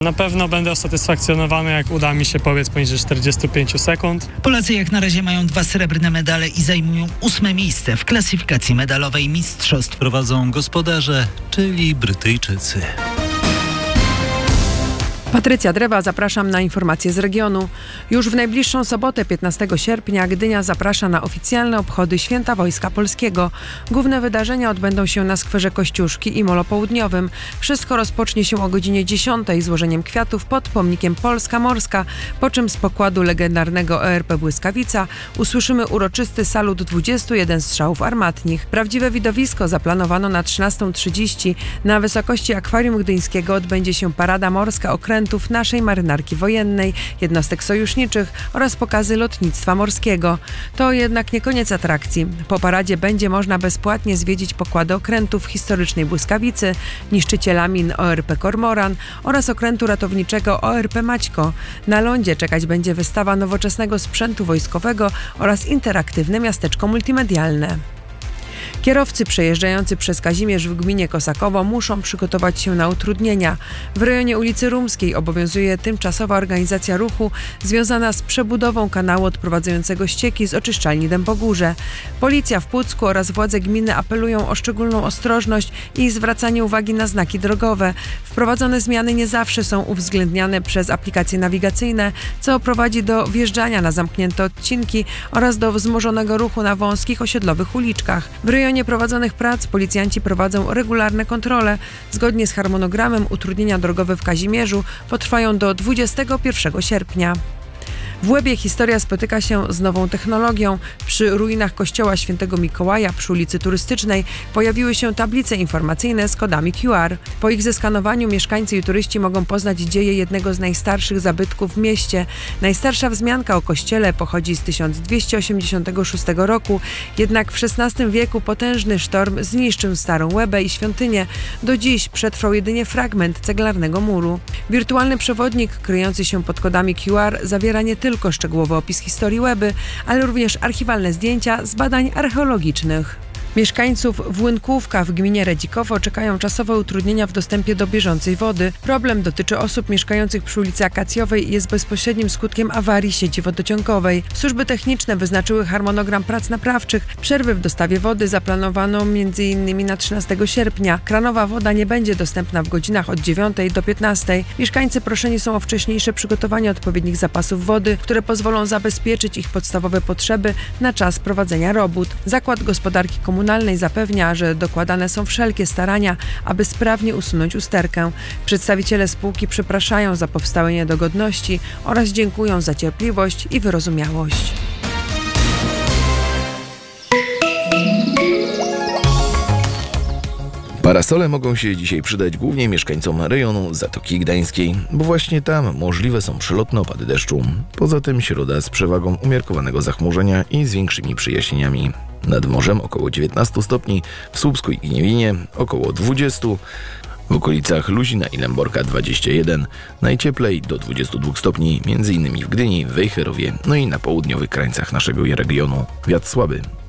Na pewno będę usatysfakcjonowany, jak uda mi się pobiec poniżej 45 sekund. Polacy jak na razie mają 2 srebrne medale i zajmują 8. miejsce w klasyfikacji medalowej mistrzostw. Prowadzą gospodarze, czyli Brytyjczycy. Patrycja Drewa, zapraszam na informacje z regionu. Już w najbliższą sobotę, 15 sierpnia, Gdynia zaprasza na oficjalne obchody Święta Wojska Polskiego. Główne wydarzenia odbędą się na skwerze Kościuszki i Molo Południowym. Wszystko rozpocznie się o godzinie 10 złożeniem kwiatów pod pomnikiem Polska Morska, po czym z pokładu legendarnego ORP Błyskawica usłyszymy uroczysty salut 21 strzałów armatnich. Prawdziwe widowisko zaplanowano na 13:30. Na wysokości akwarium gdyńskiego odbędzie się parada morska okrętów naszej marynarki wojennej, jednostek sojuszniczych oraz pokazy lotnictwa morskiego. To jednak nie koniec atrakcji. Po paradzie będzie można bezpłatnie zwiedzić pokłady okrętów historycznej Błyskawicy, niszczyciela min ORP Kormoran oraz okrętu ratowniczego ORP Maćko. Na lądzie czekać będzie wystawa nowoczesnego sprzętu wojskowego oraz interaktywne miasteczko multimedialne. Kierowcy przejeżdżający przez Kazimierz w gminie Kosakowo muszą przygotować się na utrudnienia. W rejonie ulicy Rumskiej obowiązuje tymczasowa organizacja ruchu związana z przebudową kanału odprowadzającego ścieki z oczyszczalni Dębogórze. Policja w Pucku oraz władze gminy apelują o szczególną ostrożność i zwracanie uwagi na znaki drogowe. Wprowadzone zmiany nie zawsze są uwzględniane przez aplikacje nawigacyjne, co prowadzi do wjeżdżania na zamknięte odcinki oraz do wzmożonego ruchu na wąskich osiedlowych uliczkach. W rejonie prowadzonych prac policjanci prowadzą regularne kontrole. Zgodnie z harmonogramem utrudnienia drogowe w Kazimierzu potrwają do 21 sierpnia. W Łebie historia spotyka się z nową technologią. Przy ruinach kościoła Świętego Mikołaja przy ulicy Turystycznej pojawiły się tablice informacyjne z kodami QR. Po ich zeskanowaniu mieszkańcy i turyści mogą poznać dzieje jednego z najstarszych zabytków w mieście. Najstarsza wzmianka o kościele pochodzi z 1286 roku, jednak w XVI wieku potężny sztorm zniszczył Starą Łebę i świątynię. Do dziś przetrwał jedynie fragment ceglarnego muru. Wirtualny przewodnik kryjący się pod kodami QR zawiera nie tylko szczegółowy opis historii Łeby, ale również archiwalne zdjęcia z badań archeologicznych. Mieszkańców Włynkówka w gminie Redzikowo czekają czasowe utrudnienia w dostępie do bieżącej wody. Problem dotyczy osób mieszkających przy ulicy Akacjowej i jest bezpośrednim skutkiem awarii sieci wodociągowej. Służby techniczne wyznaczyły harmonogram prac naprawczych. Przerwy w dostawie wody zaplanowano m.in. na 13 sierpnia. Kranowa woda nie będzie dostępna w godzinach od 9 do 15. Mieszkańcy proszeni są o wcześniejsze przygotowanie odpowiednich zapasów wody, które pozwolą zabezpieczyć ich podstawowe potrzeby na czas prowadzenia robót. Zakład Gospodarki Komunalnej zapewnia, że dokładane są wszelkie starania, aby sprawnie usunąć usterkę. Przedstawiciele spółki przepraszają za powstałe niedogodności oraz dziękują za cierpliwość i wyrozumiałość. Parasole mogą się dzisiaj przydać głównie mieszkańcom rejonu Zatoki Gdańskiej, bo właśnie tam możliwe są przelotne opady deszczu. Poza tym środa z przewagą umiarkowanego zachmurzenia i z większymi przejaśnieniami. Nad morzem około 19 stopni, w Słupsku i Gniewinie około 20, w okolicach Luzina i Lęborka 21, najcieplej do 22 stopni, m.in. w Gdyni, Wejherowie, no i na południowych krańcach naszego regionu. Wiatr słaby.